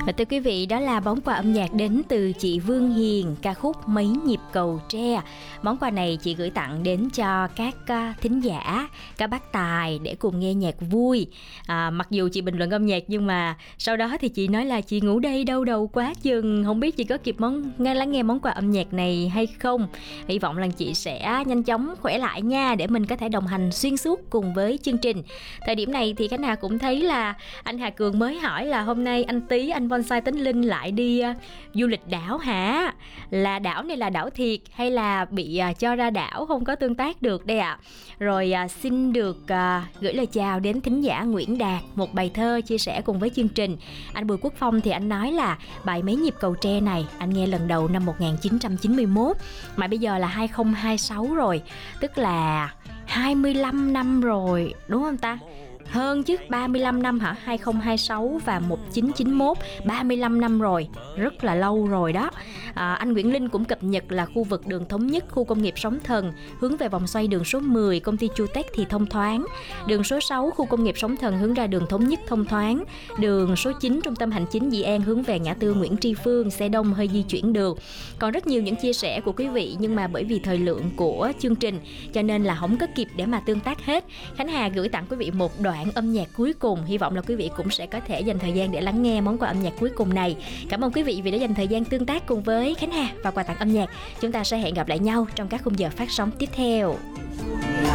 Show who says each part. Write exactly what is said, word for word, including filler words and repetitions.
Speaker 1: Và thưa quý vị, đó là món quà âm nhạc đến từ chị Vương Hiền, ca khúc Mấy Nhịp Cầu Tre. Món quà này chị gửi tặng đến cho các uh, thính giả, các bác tài để cùng nghe nhạc vui. À, mặc dù chị bình luận âm nhạc nhưng mà sau đó thì chị nói là chị ngủ đây đau đầu quá chừng, không biết chị có kịp món nghe lắng nghe món quà âm nhạc này hay không. Hy vọng là chị sẽ nhanh chóng khỏe lại nha, để mình có thể đồng hành xuyên suốt cùng với chương trình. Thời điểm này thì Khánh Hà cũng thấy là anh Hà Cường mới hỏi là hôm nay anh Tý, anh Bonsai Tính Linh lại đi uh, du lịch đảo hả? Là đảo này là đảo thiệt hay là bị uh, cho ra đảo không có tương tác được đây ạ? À? Rồi uh, xin được uh, gửi lời chào đến thính giả Nguyễn Đạt, một bài thơ chia sẻ cùng với chương trình. Anh Bùi Quốc Phong thì anh nói là bài Mấy Nhịp Cầu Tre này anh nghe lần đầu năm một nghìn chín trăm chín mươi mốt, mà bây giờ là hai không hai sáu rồi, tức là hai mươi lăm năm rồi, đúng không ta? Hơn chứ, ba mươi lăm năm hả? hai không hai sáu và một nghìn chín trăm chín mươi mốt, ba mươi lăm năm rồi, rất là lâu rồi đó. À, anh Nguyễn Linh cũng cập nhật là khu vực đường Thống Nhất, khu công nghiệp Sóng Thần, hướng về vòng xoay đường số mười, công ty Chutech thì thông thoáng. Đường số sáu, khu công nghiệp Sóng Thần hướng ra đường Thống Nhất thông thoáng. Đường số chín, trung tâm hành chính Dị An hướng về ngã tư Nguyễn Tri Phương, xe đông hơi di chuyển được. Còn rất nhiều những chia sẻ của quý vị, nhưng mà bởi vì thời lượng của chương trình cho nên là không có kịp để mà tương tác hết. Khánh Hà gửi tặng quý vị một đoạn âm nhạc cuối cùng, hy vọng là quý vị cũng sẽ có thể dành thời gian để lắng nghe món quà âm nhạc cuối cùng này. Cảm ơn quý vị vì đã dành thời gian tương tác cùng với Khánh Hà và quà tặng âm nhạc. Chúng ta sẽ hẹn gặp lại nhau trong các khung giờ phát sóng tiếp theo.